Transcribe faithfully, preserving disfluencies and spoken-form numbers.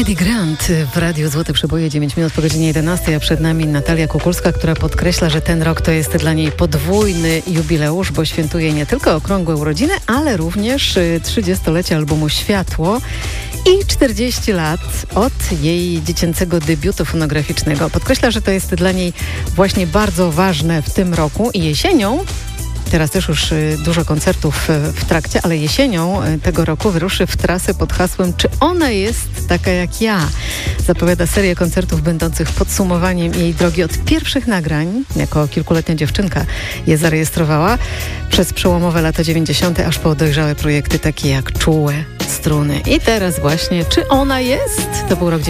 Eddie Grant w Radiu Złote Przeboje, dziewięć minut po godzinie jedenastej, a przed nami Natalia Kukulska, która podkreśla, że ten rok to jest dla niej podwójny jubileusz, bo świętuje nie tylko okrągłe urodziny, ale również trzydziestolecie albumu Światło i czterdzieści lat od jej dziecięcego debiutu fonograficznego. Podkreśla, że to jest dla niej właśnie bardzo ważne w tym roku i jesienią. Teraz też już dużo koncertów w trakcie, ale jesienią tego roku wyruszy w trasę pod hasłem Czy ona jest taka jak ja? Zapowiada serię koncertów będących podsumowaniem jej drogi od pierwszych nagrań. Jako kilkuletnia dziewczynka je zarejestrowała przez przełomowe lata dziewięćdziesiąte aż po dojrzałe projekty takie jak Czułe struny. I teraz właśnie Czy ona jest? To był rok